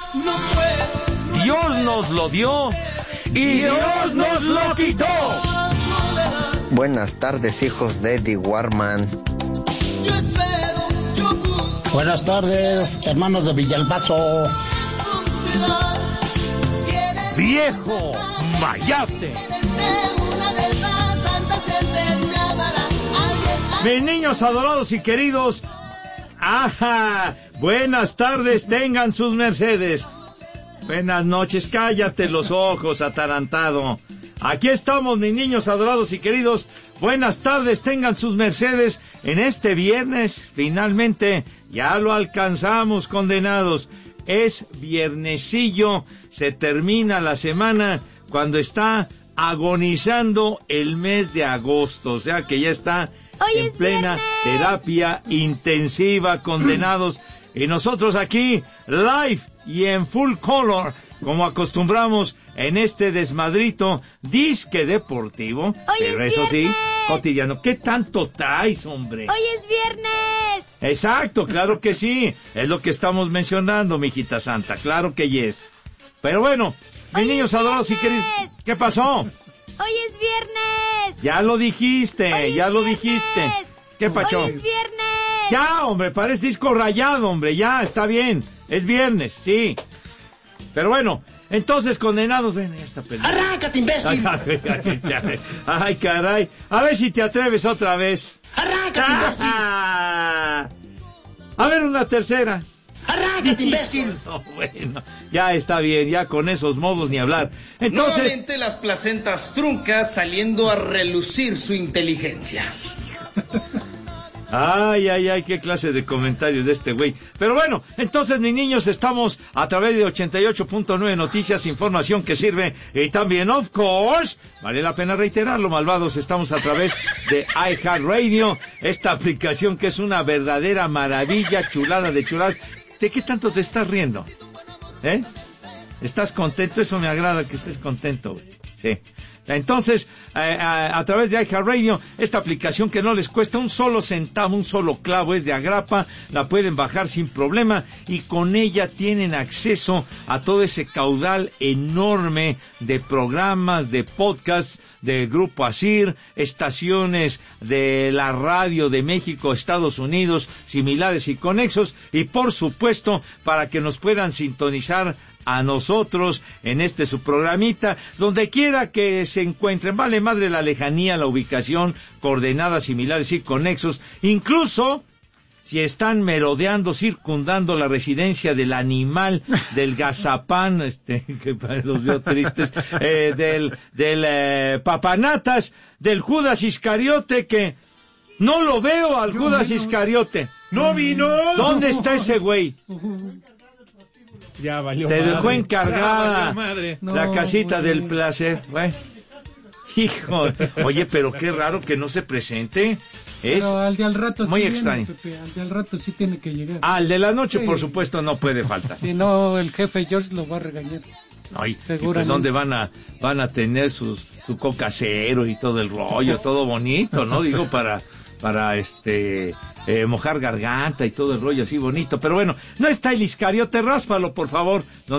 Dios nos lo dio y Dios nos lo quitó. Buenas tardes, hijos de Eddie Warman. Buenas tardes, hermanos de Villalbazo. Viejo mayate. Mis niños adorados y queridos, ¡ajá! Buenas tardes, tengan sus mercedes. Buenas noches, cállate los ojos, atarantado. Aquí estamos, mis niños adorados y queridos. Buenas tardes, tengan sus mercedes. En este viernes, finalmente, ya lo alcanzamos, condenados. Es viernesillo, se termina la semana cuando está agonizando el mes de agosto. O sea que ya está en plena terapia intensiva, condenados. Y nosotros aquí, live y en full color, como acostumbramos en este desmadrito disque deportivo, pero eso sí, cotidiano. ¿Qué tanto traes, hombre? ¡Hoy es viernes! Exacto, claro que sí. Es lo que estamos mencionando, mijita santa. Claro que yes. Pero bueno, mis niños adorados y queridos, ¿qué pasó? ¡Hoy es viernes! Ya lo dijiste, ya lo dijiste. ¿Qué pacho? ¡Hoy es viernes! Ya, hombre, parece disco rayado, hombre, ya, está bien. Es viernes, sí. Pero bueno, entonces, condenados, ven esta película. ¡Arráncate, imbécil! Ay, caray. A ver si te atreves otra vez. ¡Arráncate, imbécil! A ver, una tercera. ¡Arráncate, imbécil! No, bueno, ya está bien, ya con esos modos ni hablar. Entonces... Nuevamente las placentas truncas saliendo a relucir su inteligencia. Ay, ay, ay, qué clase de comentarios de este güey. Pero bueno, entonces, mis niños, estamos a través de 88.9 Noticias, información que sirve. Y también, of course, vale la pena reiterarlo, malvados, estamos a través de iHeartRadio, esta aplicación que es una verdadera maravilla, chulada de chuladas. ¿De qué tanto te estás riendo? ¿Eh? ¿Estás contento? Eso me agrada, que estés contento, güey. Sí. Entonces, a través de iHeartRadio, esta aplicación que no les cuesta un solo centavo, un solo clavo, es de agrapa, la pueden bajar sin problema y con ella tienen acceso a todo ese caudal enorme de programas, de podcasts, del Grupo ASIR, estaciones de la radio de México, Estados Unidos, similares y conexos, y por supuesto, para que nos puedan sintonizar a nosotros en su programita, donde quiera que se encuentren, vale madre la lejanía, la ubicación, coordenadas similares y conexos, incluso si están merodeando, circundando la residencia del animal, del gazapán, que los veo tristes, del papanatas, del Judas Iscariote, que no lo veo al Judas Iscariote. ¡No vino! ¿Dónde está ese güey? Ya valió te madre. Dejó encargada la casita no, del placer. Bueno, hijo, oye, pero qué raro que no se presente. Es pero al de al rato muy sí extraño. Viene, Pepe, al de al rato sí tiene que llegar. Al de la noche, sí, por supuesto, no puede faltar. Si no, el jefe George lo va a regañar. Ay, pues ¿dónde van a tener su coca cero y todo el rollo, todo bonito, ¿no? Digo, para mojar garganta y todo el rollo así bonito. Pero bueno, no está el Iscariote, ráspalo, por favor.